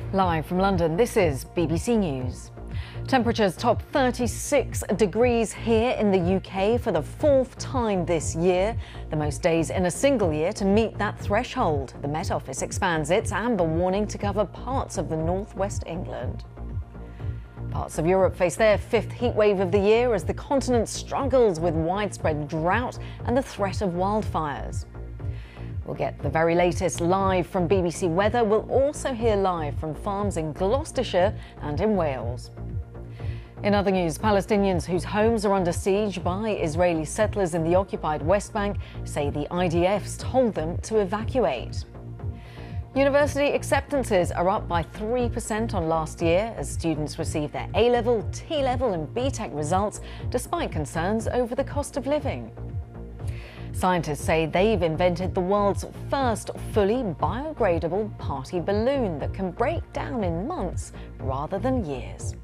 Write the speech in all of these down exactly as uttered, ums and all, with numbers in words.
Live from London, this is B B C News. Temperatures top thirty-six degrees here in the U K for the fourth time this year, the most days in a single year to meet that threshold. The Met Office expands its amber warning to cover parts of the northwest England. Parts of Europe face their fifth heatwave of the year as the continent struggles with widespread drought and the threat of wildfires. We'll get the very latest live from B B C Weather. We'll also hear live from farms in Gloucestershire and in Wales. In other news, Palestinians whose homes are under siege by Israeli settlers in the occupied West Bank say the I D F's told them to evacuate. University acceptances are up by three percent on last year as students receive their A-level, T-level and B Tech results despite concerns over the cost of living. Scientists say they've invented the world's first fully biodegradable party balloon that can break down in months rather than years.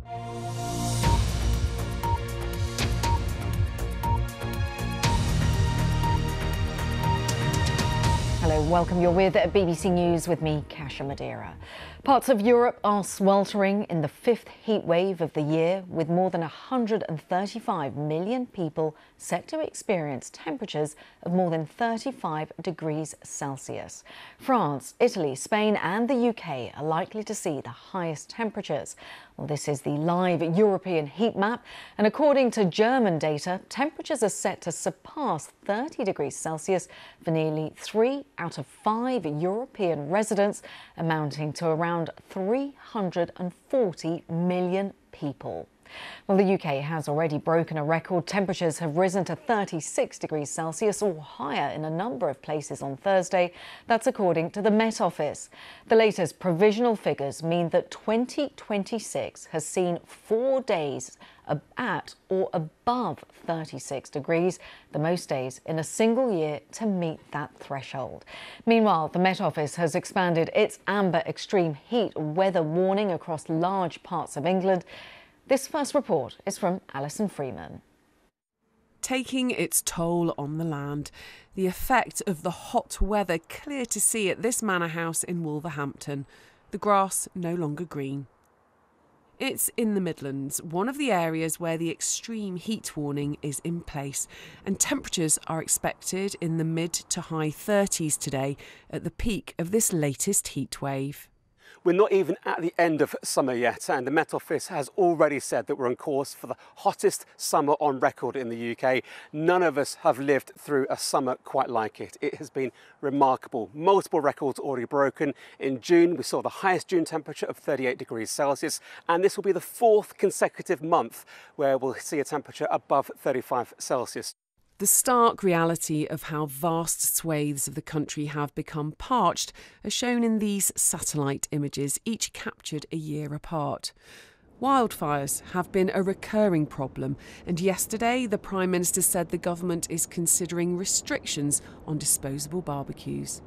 Hello, welcome. You're with B B C News with me, Kasia Madeira. Parts of Europe are sweltering in the fifth heat wave of the year, with more than one hundred thirty-five million people set to experience temperatures of more than thirty-five degrees Celsius. France, Italy, Spain and the U K are likely to see the highest temperatures. Well, this is the live European heat map, and according to German data, temperatures are set to surpass thirty degrees Celsius for nearly three out of five European residents, amounting to around three hundred forty million people. Well, the U K has already broken a record. Temperatures have risen to thirty-six degrees Celsius or higher in a number of places on Thursday. That's according to the Met Office. The latest provisional figures mean that twenty twenty-six has seen four days at or above thirty-six degrees, the most days in a single year to meet that threshold. Meanwhile, the Met Office has expanded its amber extreme heat weather warning across large parts of England. This first report is from Alison Freeman. Taking its toll on the land. The effect of the hot weather clear to see at this manor house in Wolverhampton. The grass no longer green. It's in the Midlands, one of the areas where the extreme heat warning is in place, and temperatures are expected in the mid to high thirties today at the peak of this latest heat wave. We're not even at the end of summer yet, and the Met Office has already said that we're on course for the hottest summer on record in the U K. None of us have lived through a summer quite like it. It has been remarkable. Multiple records already broken. In June, we saw the highest June temperature of thirty-eight degrees Celsius, and this will be the fourth consecutive month where we'll see a temperature above thirty-five Celsius. The stark reality of how vast swathes of the country have become parched are shown in these satellite images, each captured a year apart. Wildfires have been a recurring problem, and yesterday the Prime Minister said the government is considering restrictions on disposable barbecues.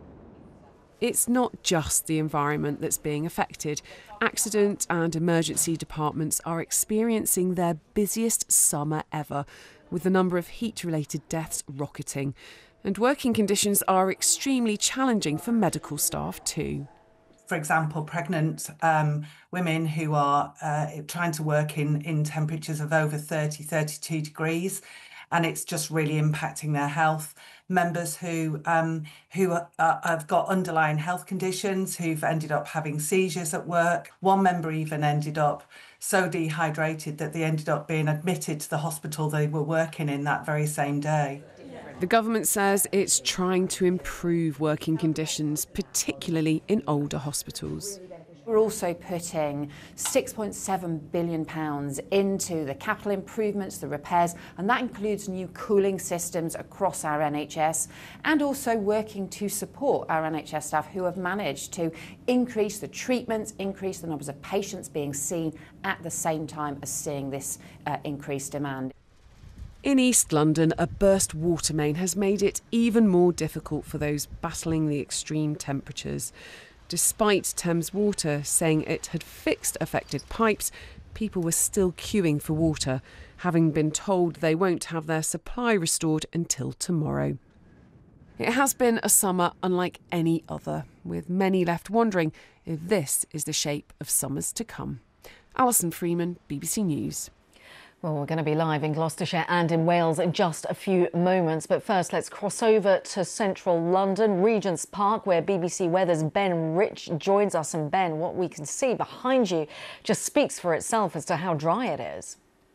It's not just the environment that's being affected. Accident and emergency departments are experiencing their busiest summer ever, with the number of heat-related deaths rocketing. And working conditions are extremely challenging for medical staff too. For example, pregnant um, women who are uh, trying to work in, in temperatures of over thirty, thirty-two degrees, and it's just really impacting their health. Members who um, who are, uh, have got underlying health conditions, who've ended up having seizures at work. One member even ended up so dehydrated that they ended up being admitted to the hospital they were working in that very same day. The government says it's trying to improve working conditions, particularly in older hospitals. We're also putting six point seven billion pounds into the capital improvements, the repairs, and that includes new cooling systems across our N H S, and also working to support our N H S staff who have managed to increase the treatments, increase the numbers of patients being seen at the same time as seeing this uh, increased demand. In East London, a burst water main has made it even more difficult for those battling the extreme temperatures. Despite Thames Water saying it had fixed affected pipes, people were still queuing for water, having been told they won't have their supply restored until tomorrow. It has been a summer unlike any other, with many left wondering if this is the shape of summers to come. Alison Freeman, B B C News. Well, we're going to be live in Gloucestershire and in Wales in just a few moments. But first, let's cross over to central London, Regent's Park, where B B C Weather's Ben Rich joins us. And Ben, what we can see behind you just speaks for itself as to how dry it is.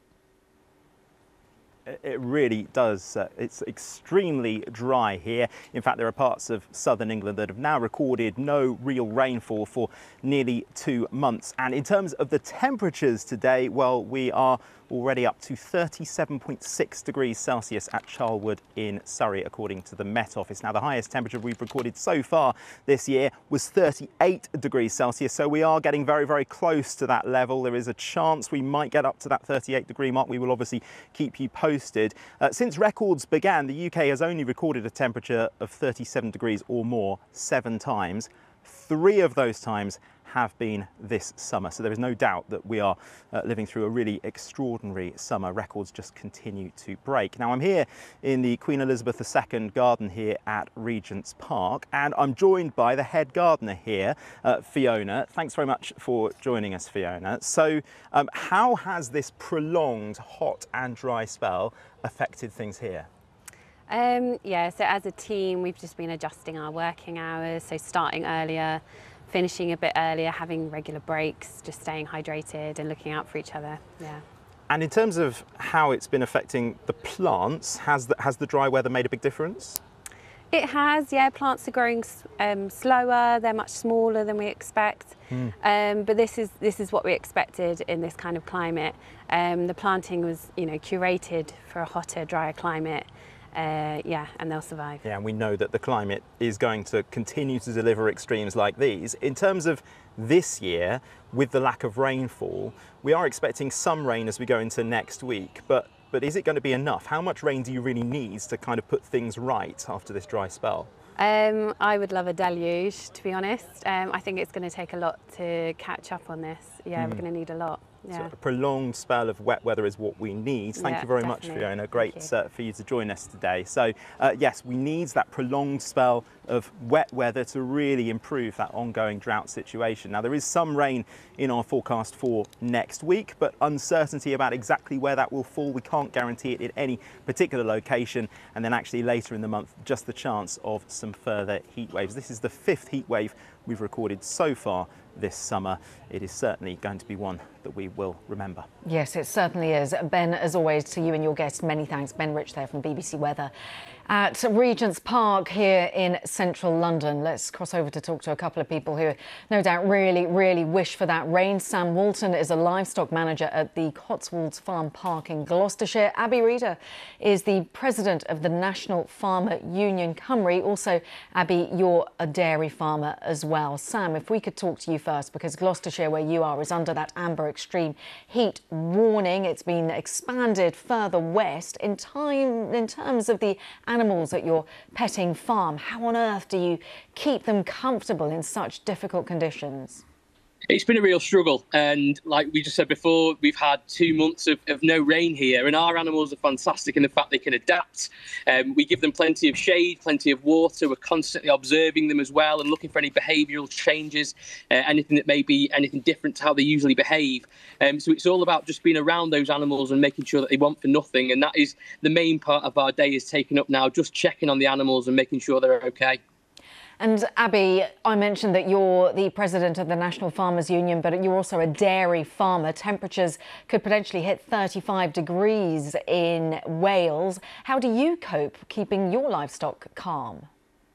It really does. Uh, it's extremely dry here. In fact, there are parts of southern England that have now recorded no real rainfall for nearly two months. And in terms of the temperatures today, well, we are already up to thirty-seven point six degrees Celsius at Charlwood in Surrey, according to the Met Office. Now, the highest temperature we've recorded so far this year was thirty-eight degrees Celsius, so we are getting very, very close to that level. There is a chance we might get up to that thirty-eight degree mark. We will obviously keep you posted. Uh, since records began, the U K has only recorded a temperature of thirty-seven degrees or more seven times. Three of those times have been this summer. So there is no doubt that we are uh, living through a really extraordinary summer. Records just continue to break. Now, I'm here in the Queen Elizabeth the Second garden here at Regent's Park, and I'm joined by the head gardener here, uh, Fiona. Thanks very much for joining us, Fiona. So um, how has this prolonged hot and dry spell affected things here? Um, yeah, so as a team, we've just been adjusting our working hours, so starting earlier, finishing a bit earlier, having regular breaks, just staying hydrated and looking out for each other. Yeah. And in terms of how it's been affecting the plants, has the, has the dry weather made a big difference? It has, yeah. Plants are growing um, slower. They're much smaller than we expect. Mm. Um, but this is this is what we expected in this kind of climate. Um, the planting was, you know, curated for a hotter, drier climate. Uh, yeah, and they'll survive. Yeah, and we know that the climate is going to continue to deliver extremes like these. In terms of this year, with the lack of rainfall, we are expecting some rain as we go into next week, but, but is it going to be enough? How much rain do you really need to kind of put things right after this dry spell? Um, I would love a deluge, to be honest. Um, I think it's going to take a lot to catch up on this. Yeah, mm. we're going to need a lot. Yeah. So a prolonged spell of wet weather is what we need. Thank yeah, you very definitely. much, Fiona. Great uh, for you to join us today. So uh, yes, we need that prolonged spell of wet weather to really improve that ongoing drought situation. Now, there is some rain in our forecast for next week, but uncertainty about exactly where that will fall. We can't guarantee it in any particular location. And then actually later in the month, just the chance of some further heat waves. This is the fifth heat wave we've recorded so far this summer. It is certainly going to be one that we will remember. Yes, it certainly is. Ben, as always, to you and your guests, many thanks. Ben Rich there from B B C Weather at Regent's Park here in central London. Let's cross over to talk to a couple of people who no doubt really, really wish for that rain. Sam Walton is a livestock manager at the Cotswolds Farm Park in Gloucestershire. Abi Reader is the president of the National Farmer Union Cymru. Also, Abi, you're a dairy farmer as well. Sam, if we could talk to you first, because Gloucestershire, where you are, is under that amber extreme heat warning. It's been expanded further west. In time, in terms of the animals at your petting farm, how on earth do you keep them comfortable in such difficult conditions? It's been a real struggle, and like we just said before, we've had two months of, of no rain here, and our animals are fantastic in the fact they can adapt. Um, we give them plenty of shade, plenty of water. We're constantly observing them as well and looking for any behavioural changes, uh, anything that may be anything different to how they usually behave. Um, so it's all about just being around those animals and making sure that they want for nothing, and that is the main part of our day is taken up now, just checking on the animals and making sure they're okay. And Abi, I mentioned that you're the president of the National Farmers Union, but you're also a dairy farmer. Temperatures could potentially hit thirty-five degrees in Wales. How do you cope keeping your livestock calm?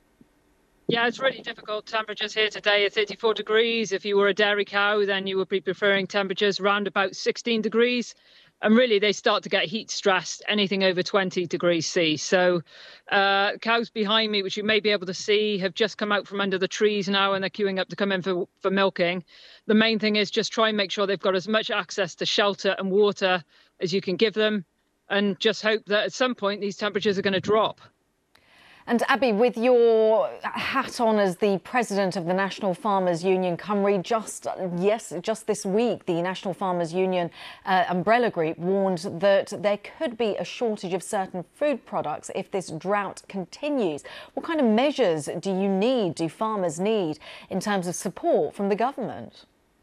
Yeah, it's really difficult. Temperatures here today are thirty-four degrees. If you were a dairy cow, then you would be preferring temperatures around about sixteen degrees. And really, they start to get heat stressed, anything over twenty degrees C. So uh, cows behind me, which you may be able to see, have just come out from under the trees now and they're queuing up to come in for, for milking. The main thing is just try and make sure they've got as much access to shelter and water as you can give them, and just hope that at some point these temperatures are going to drop. And Abby, with your hat on as the president of the National Farmers Union Cymru, just yes, just this week, the National Farmers Union uh, umbrella group warned that there could be a shortage of certain food products if this drought continues. What kind of measures do you need, do farmers need, in terms of support from the government?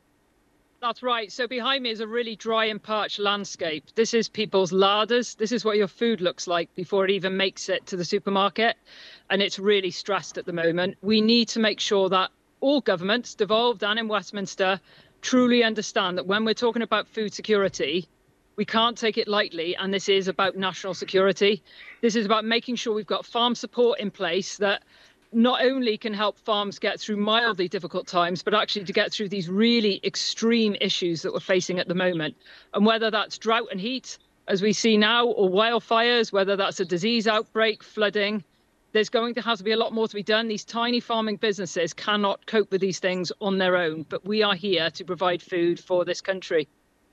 That's right. So behind me is a really dry and parched landscape. This is people's larders. This is what your food looks like before it even makes it to the supermarket. And it's really stressed at the moment. We need to make sure that all governments, devolved and in Westminster, truly understand that when we're talking about food security, we can't take it lightly. And this is about national security. This is about making sure we've got farm support in place that not only can help farms get through mildly difficult times, but actually to get through these really extreme issues that we're facing at the moment. And whether that's drought and heat, as we see now, or wildfires, whether that's a disease outbreak, flooding, there's going to have to be a lot more to be done. These tiny farming businesses cannot cope with these things on their own, but we are here to provide food for this country.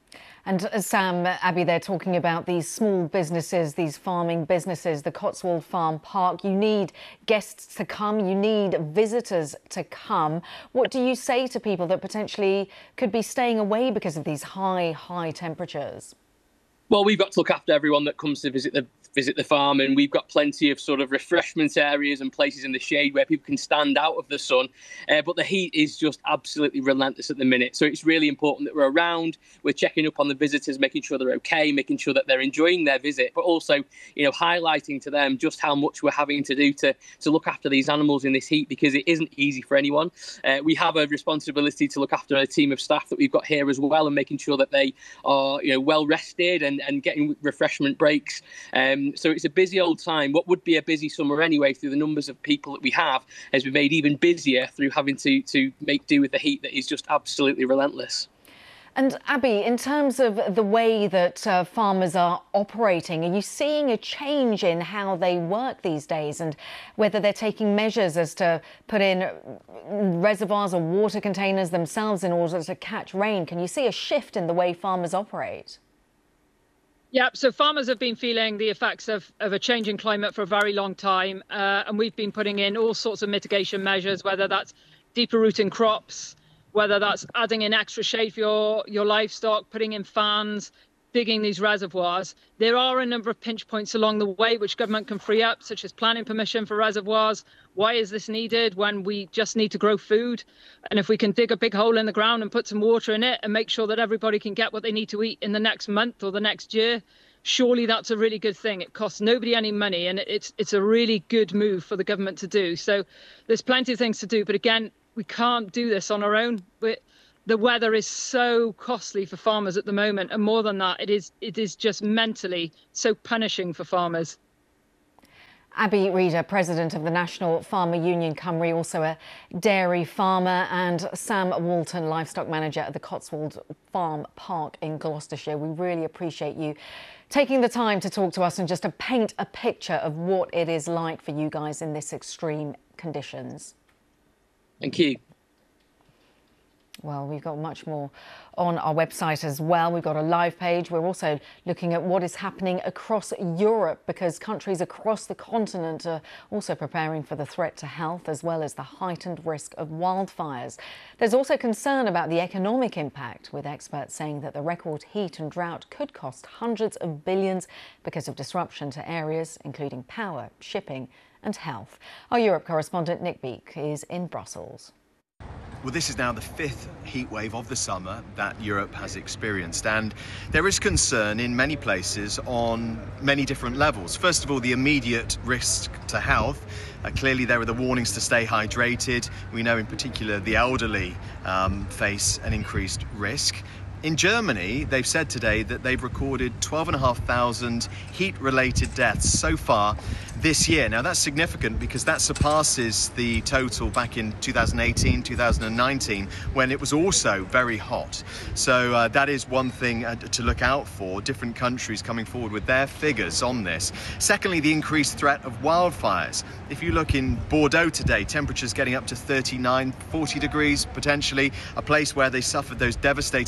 And uh, Sam, Abby, they're talking about these small businesses, these farming businesses, the Cotswold Farm Park. You need guests to come, you need visitors to come. What do you say to people that potentially could be staying away because of these high, high temperatures? Well, we've got to look after everyone that comes to visit the visit the farm, and we've got plenty of sort of refreshment areas and places in the shade where people can stand out of the sun. Uh, but the heat is just absolutely relentless at the minute. So it's really important that we're around, we're checking up on the visitors, making sure they're okay, making sure that they're enjoying their visit, but also, you know, highlighting to them just how much we're having to do to, to look after these animals in this heat, because it isn't easy for anyone. Uh, we have a responsibility to look after a team of staff that we've got here as well, and making sure that they are, you know, well rested and, and getting refreshment breaks. Um, So it's a busy old time. What would be a busy summer anyway, through the numbers of people that we have, has been made even busier through having to, to make do with the heat that is just absolutely relentless. And Abby, in terms of the way that uh, farmers are operating, are you seeing a change in how they work these days, and whether they're taking measures as to put in reservoirs or water containers themselves in order to catch rain? Can you see a shift in the way farmers operate? Yeah, so farmers have been feeling the effects of, of a changing climate for a very long time, uh, and we've been putting in all sorts of mitigation measures, whether that's deeper rooting crops, whether that's adding in extra shade for your, your livestock, putting in fans, digging these reservoirs. There are a number of pinch points along the way which government can free up, such as planning permission for reservoirs. Why is this needed when we just need to grow food? And if we can dig a big hole in the ground and put some water in it and make sure that everybody can get what they need to eat in the next month or the next year, surely that's a really good thing. It costs nobody any money, and it's it's a really good move for the government to do. So there's plenty of things to do. But again, we can't do this on our own. We're, The weather is so costly for farmers at the moment, and more than that, it is it is just mentally so punishing for farmers. Abby Reader, President of the National Farmer Union Cymru, also a dairy farmer, and Sam Walton, Livestock Manager at the Cotswold Farm Park in Gloucestershire. We really appreciate you taking the time to talk to us and just to paint a picture of what it is like for you guys in this extreme conditions. Thank you. Well, we've got much more on our website as well. We've got a live page. We're also looking at what is happening across Europe, because countries across the continent are also preparing for the threat to health as well as the heightened risk of wildfires. There's also concern about the economic impact, with experts saying that the record heat and drought could cost hundreds of billions because of disruption to areas including power, shipping and health. Our Europe correspondent Nick Beak is in Brussels. Well, this is now the fifth heat wave of the summer that Europe has experienced, and there is concern in many places on many different levels. First of all, the immediate risk to health. Uh, clearly, there are the warnings to stay hydrated. We know in particular the elderly um, face an increased risk. In Germany, they've said today that they've recorded twelve and a half thousand heat-related deaths so far this year. Now, that's significant because that surpasses the total back in two thousand eighteen, two thousand nineteen, when it was also very hot. So uh, that is one thing uh, to look out for, different countries coming forward with their figures on this. Secondly, the increased threat of wildfires. If you look in Bordeaux today, temperatures getting up to thirty-nine, forty degrees, potentially, a place where they suffered those devastating wildfires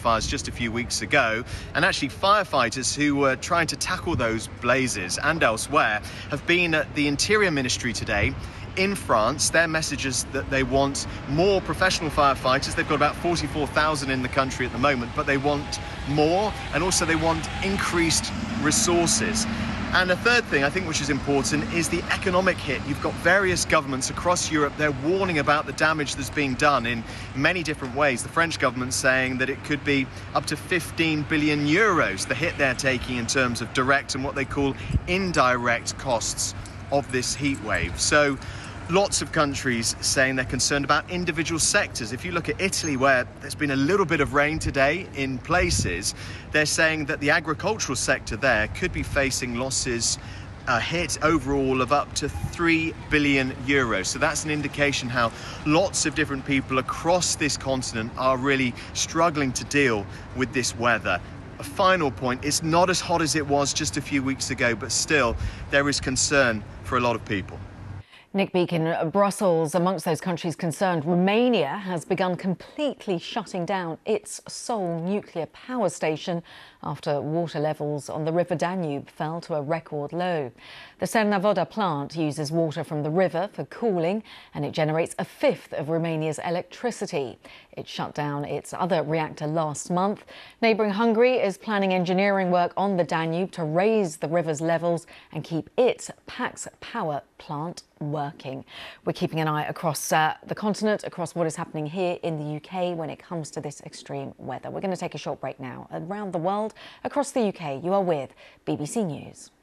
wildfires just a few weeks ago, and actually firefighters who were trying to tackle those blazes and elsewhere have been at the Interior Ministry today in France. Their message is that they want more professional firefighters. They've got about forty-four thousand in the country at the moment, but they want more, and also they want increased resources. And a third thing I think which is important is the economic hit. You've got various governments across Europe, they're warning about the damage that's being done in many different ways. The French government saying that it could be up to fifteen billion euros, the hit they're taking in terms of direct and what they call indirect costs of this heat wave. So lots of countries saying they're concerned about individual sectors. If you look at Italy, where there's been a little bit of rain today in places, they're saying that the agricultural sector there could be facing losses, a hit overall of up to three billion euros. So that's an indication how lots of different people across this continent are really struggling to deal with this weather. A final point, it's not as hot as it was just a few weeks ago, but still there is concern for a lot of people. Nick Beacon, Brussels, amongst those countries concerned, Romania has begun completely shutting down its sole nuclear power station after water levels on the River Danube fell to a record low. The Cernavoda plant uses water from the river for cooling, and it generates a fifth of Romania's electricity. It shut down its other reactor last month. Neighbouring Hungary is planning engineering work on the Danube to raise the river's levels and keep its Pax power plant working. We're keeping an eye across uh, the continent, across what is happening here in the U K when it comes to this extreme weather. We're going to take a short break now. Around the world, across the U K, you are with B B C News.